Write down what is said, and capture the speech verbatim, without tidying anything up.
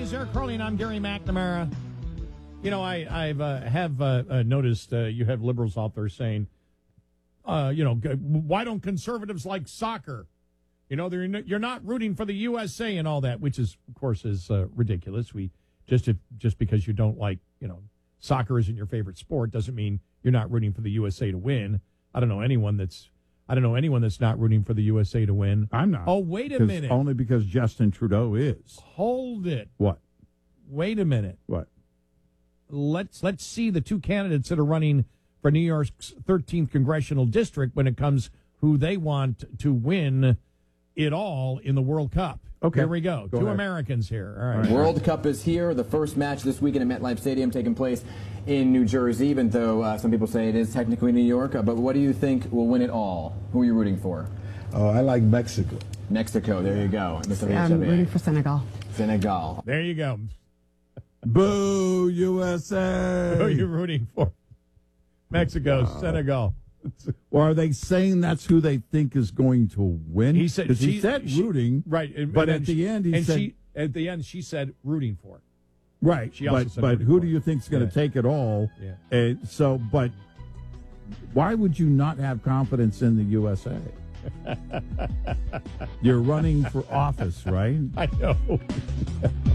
is Eric Crowley, and I'm Gary McNamara. You know, I I've, uh, have uh, uh, noticed uh, you have liberals out there saying, uh, you know, why don't conservatives like soccer? You know, they're, you're not rooting for the U S A and all that, which is, of course, is uh, ridiculous. We just if, just because you don't like, you know, soccer isn't your favorite sport doesn't mean you're not rooting for the U S A to win. I don't know anyone that's I don't know anyone that's not rooting for the U S A to win. I'm not. Oh, wait a minute. Only because Justin Trudeau is. Hold it. What? Wait a minute. What? Let's let's see the two candidates that are running for New York's thirteenth congressional district when it comes who they want to win it all in the World Cup. Okay. Here we go. Go two ahead. Americans here. All right. World Cup is here. The first match this weekend at MetLife Stadium taking place in New Jersey, even though uh, some people say it is technically New York. Uh, but what do you think will win it all? Who are you rooting for? Oh, I like Mexico. Mexico. There you go. Mister I'm rooting for Senegal. Senegal. There you go. Boo, U S A. Who are you rooting for? Mexico, wow. Senegal. Or are they saying that's who they think is going to win? He said he she, said she, rooting, right? And, but and at the she, end, he and said she, at the end she said rooting for it. Right. She also but said but who for do you think is going to yeah. take it all? Yeah. And so, but why would you not have confidence in the U S A? You're running for office, right? I know.